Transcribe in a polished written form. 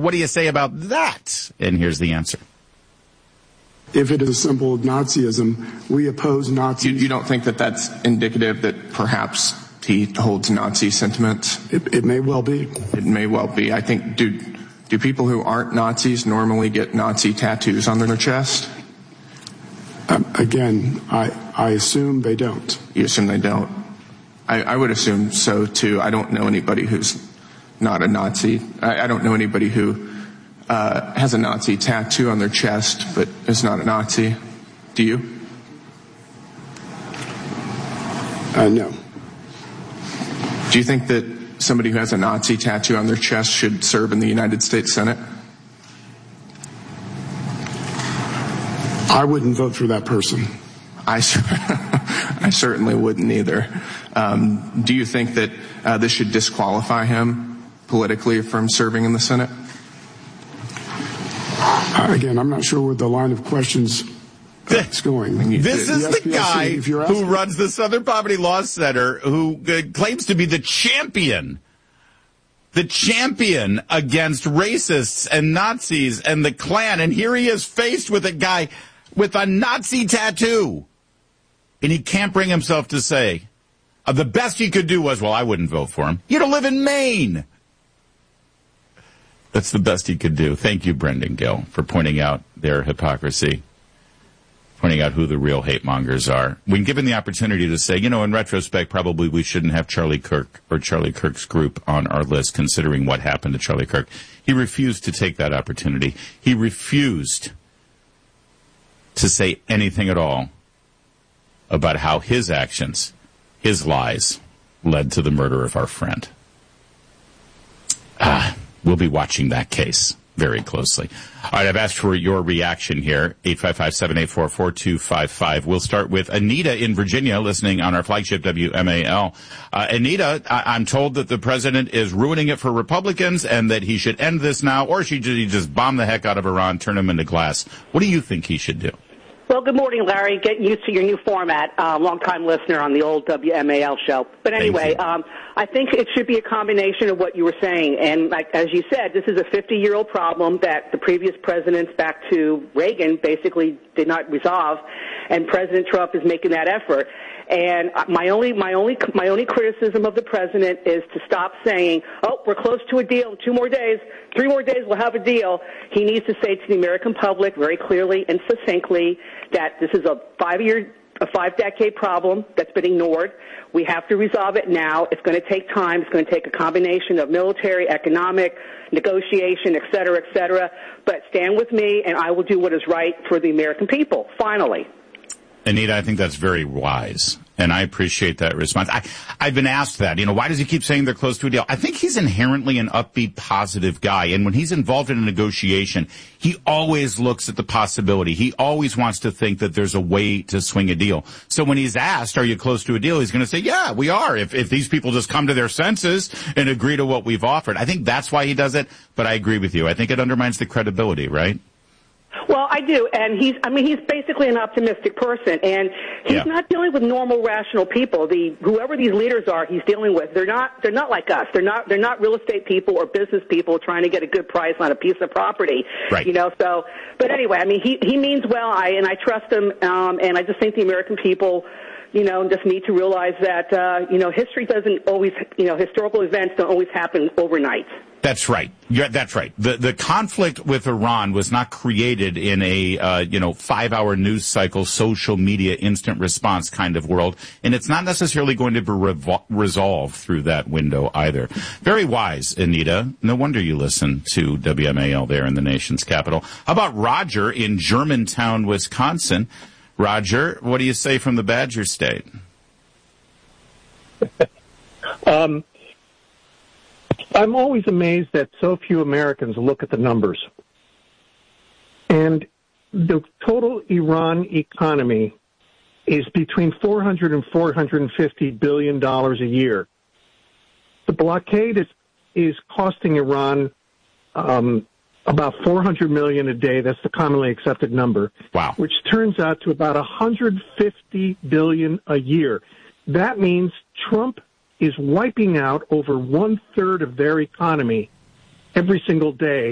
what do you say about that? And here's the answer. If it is a symbol of Nazism, we oppose Nazis. You don't think that that's indicative that perhaps he holds Nazi sentiments? It may well be. It may well be. I think, do people who aren't Nazis normally get Nazi tattoos on their chest? Again, I assume they don't. You assume they don't? I would assume so, too. I don't know anybody who's not a Nazi. I don't know anybody who has a Nazi tattoo on their chest but is not a Nazi. Do you? No. Do you think that somebody who has a Nazi tattoo on their chest should serve in the United States Senate? I wouldn't vote for that person. I certainly wouldn't either. Do you think that this should disqualify him politically from serving in the Senate? Again, I'm not sure where the line of questions is going. This is the guy who runs the Southern Poverty Law Center, who claims to be the champion against racists and Nazis and the Klan. And here he is faced with a guy with a Nazi tattoo. And he can't bring himself to say, the best he could do was, well, I wouldn't vote for him. You don't live in Maine. That's the best he could do. Thank you, Brendan Gill, for pointing out their hypocrisy, pointing out who the real hate mongers are. When given the opportunity to say, in retrospect, probably we shouldn't have Charlie Kirk or Charlie Kirk's group on our list, considering what happened to Charlie Kirk. He refused to take that opportunity. He refused to say anything at all about how his actions, his lies, led to the murder of our friend. We'll be watching that case very closely. All right, I've asked for your reaction here, 855-784-4255. We'll start with Anita in Virginia, listening on our flagship WMAL. Anita, I'm told that the president is ruining it for Republicans and that he should end this now, or should he just bomb the heck out of Iran, turn him into glass? What do you think he should do? Well, good morning, Larry. Get used to your new format. Long-time listener on the old WMAL show. But anyway, I think it should be a combination of what you were saying. And as you said, this is a 50-year-old problem that the previous presidents back to Reagan basically did not resolve. And President Trump is making that effort. And my only criticism of the president is to stop saying, "Oh, we're close to a deal. 2 more days, 3 more days, we'll have a deal." He needs to say to the American public very clearly and succinctly that this is a 5-decade problem that's been ignored. We have to resolve it now. It's going to take time. It's going to take a combination of military, economic, negotiation, et cetera, but stand with me and I will do what is right for the American people, finally. Anita, I think that's very wise, and I appreciate that response. I've been asked that, why does he keep saying they're close to a deal? I think he's inherently an upbeat, positive guy, and when he's involved in a negotiation, he always looks at the possibility. He always wants to think that there's a way to swing a deal. So when he's asked, are you close to a deal, he's going to say, yeah, we are, if these people just come to their senses and agree to what we've offered. I think that's why he does it, but I agree with you. I think it undermines the credibility, right? Well, I do, and he's basically an optimistic person, and he's not dealing with normal, rational people. Whoever these leaders are, he's dealing with. They're not like us. They're not real estate people or business people trying to get a good price on a piece of property. Right. So, but anyway, he means well, and I trust him, and I just think the American people, just need to realize that, history doesn't always, historical events don't always happen overnight. That's right. Yeah, that's right. The conflict with Iran was not created in a 5-hour news cycle, social media, instant response kind of world, and it's not necessarily going to be resolved through that window either. Very wise, Anita. No wonder you listen to WMAL there in the nation's capital. How about Roger in Germantown, Wisconsin? Roger, what do you say from the Badger State? I'm always amazed that so few Americans look at the numbers. And the total Iran economy is between $400 and $450 billion a year. The blockade is costing Iran about $400 million a day. That's the commonly accepted number. Wow. Which turns out to about $150 billion a year. That means Trump is wiping out over 1/3 of their economy every single day